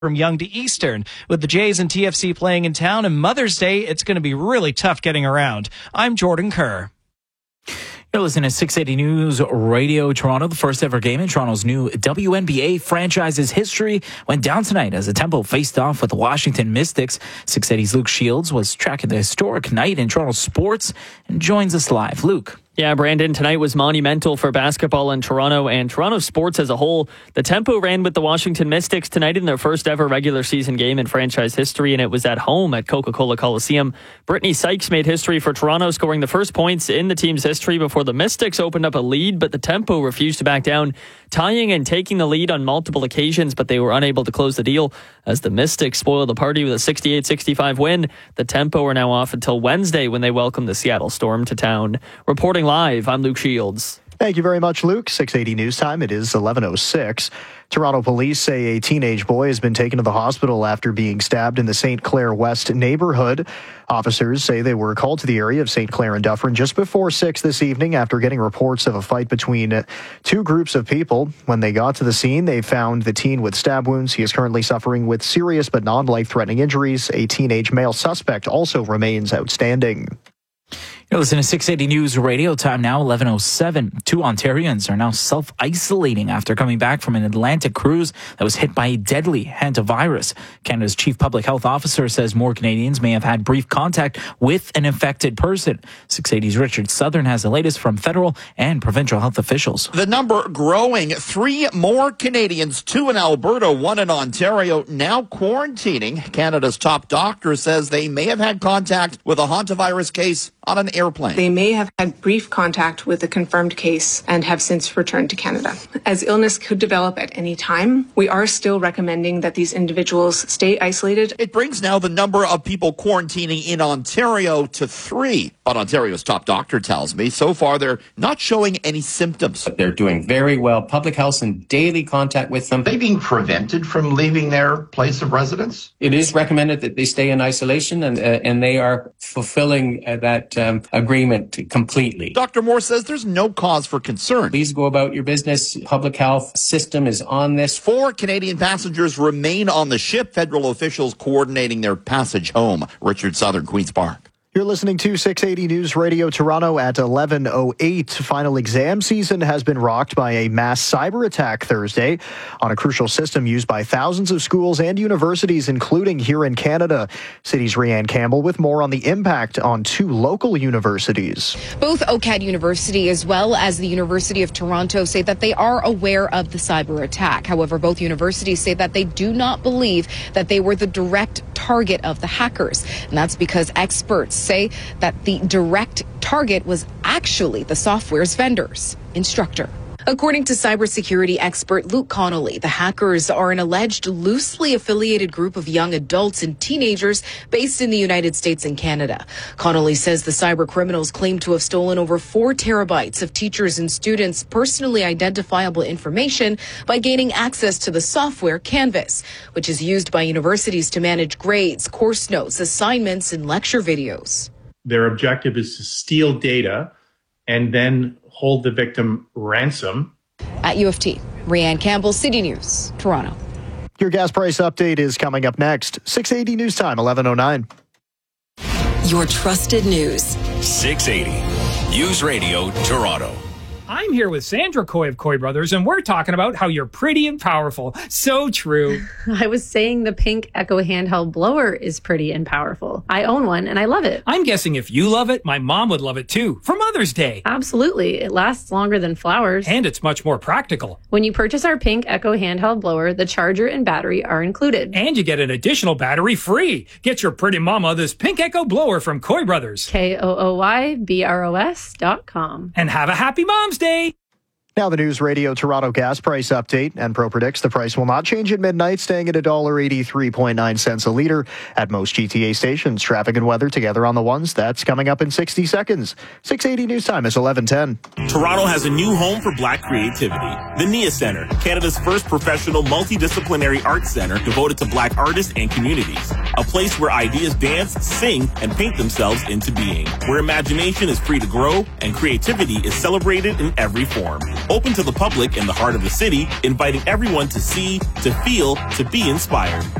from Young to Eastern. With the Jays and TFC playing in town and Mother's Day, it's going to be really tough getting around. I'm Jordan Kerr. You're listening to 680 News Radio Toronto. The first ever game in Toronto's new WNBA franchise's history went down tonight as the Tempo faced off with the Washington Mystics. 680's Luke Shields was tracking the historic night in Toronto sports and joins us live. Luke. Yeah, Brandon, tonight was monumental for basketball in Toronto and Toronto sports as a whole. The Tempo ran with the Washington Mystics tonight in their first ever regular season game in franchise history, and it was at home at Coca-Cola Coliseum. Brittany Sykes made history for Toronto, scoring the first points in the team's history before the Mystics opened up a lead, but the Tempo refused to back down, tying and taking the lead on multiple occasions, but they were unable to close the deal as the Mystics spoiled the party with a 68-65 win. The Tempo are now off until Wednesday when they welcome the Seattle Storm to town. Reporting live, I'm Luke Shields. Thank you very much, Luke. 680 News Time. It is 11:06. Toronto police say a teenage boy has been taken to the hospital after being stabbed in the St. Clair West neighborhood. Officers say they were called to the area of St. Clair and Dufferin just before 6 this evening after getting reports of a fight between two groups of people. When they got to the scene, they found the teen with stab wounds. He is currently suffering with serious but non-life-threatening injuries. A teenage male suspect also remains outstanding. You're listening to 680 News Radio. Time now 11:07. Two Ontarians are now self-isolating after coming back from an Atlantic cruise that was hit by a deadly hantavirus. Canada's chief public health officer says more Canadians may have had brief contact with an infected person. 680's Richard Southern has the latest from federal and provincial health officials. The number growing. 3 more Canadians, 2 in Alberta, 1 in Ontario, now quarantining. Canada's top doctor says they may have had contact with a hantavirus case on an airplane. They may have had brief contact with a confirmed case and have since returned to Canada. As illness could develop at any time, we are still recommending that these individuals stay isolated. It brings now the number of people quarantining in Ontario to 3. But Ontario's top doctor tells me so far they're not showing any symptoms. They're doing very well. Public health in daily contact with them. Are they being prevented from leaving their place of residence? It is recommended that they stay in isolation, and they are fulfilling that agreement completely. Dr. Moore says there's no cause for concern. Please go about your business. Public health system is on this. 4 Canadian passengers remain on the ship. Federal officials coordinating their passage home. Richard Southern, Queen's Park. You're listening to 680 News Radio Toronto at 11:08. Final exam season has been rocked by a mass cyber attack Thursday on a crucial system used by thousands of schools and universities, including here in Canada. City's Rianne Campbell with more on the impact on 2 local universities. Both OCAD University as well as the University of Toronto say that they are aware of the cyber attack. However, both universities say that they do not believe that they were the direct target of the hackers. And that's because experts say that the direct target was actually the software's vendors. Instructor. According to cybersecurity expert Luke Connolly, the hackers are an alleged loosely affiliated group of young adults and teenagers based in the United States and Canada. Connolly says the cyber criminals claim to have stolen over 4 terabytes of teachers' and students' personally identifiable information by gaining access to the software Canvas, which is used by universities to manage grades, course notes, assignments, and lecture videos. Their objective is to steal data and then hold the victim ransom. At U of T, Rianne Campbell, City News, Toronto. Your gas price update is coming up next. 680 News Time, 11:09. Your trusted news. 680 News Radio Toronto. I'm here with Sandra Coy of Coy Brothers, and we're talking about how you're pretty and powerful. So true. I was saying the pink Echo handheld blower is pretty and powerful. I own one, and I love it. I'm guessing if you love it, my mom would love it too, for Mother's Day. Absolutely. It lasts longer than flowers. And it's much more practical. When you purchase our pink Echo handheld blower, the charger and battery are included. And you get an additional battery free. Get your pretty mama this pink Echo blower from Coy Brothers. KOOYBROS.com. And have a happy Mom's Day. Now the News Radio Toronto gas price update. Enpro predicts the price will not change at midnight, staying at $1.83.9 a litre at most GTA stations. Traffic and weather together on the ones. That's coming up in 60 seconds. 680 News Time is 11:10. Toronto has a new home for Black creativity. The NIA Centre, Canada's first professional multidisciplinary arts centre devoted to Black artists and communities. a place where ideas dance, sing, and paint themselves into being, where imagination is free to grow and creativity is celebrated in every form. Open to the public in the heart of the city, inviting everyone to see, to feel, to be inspired.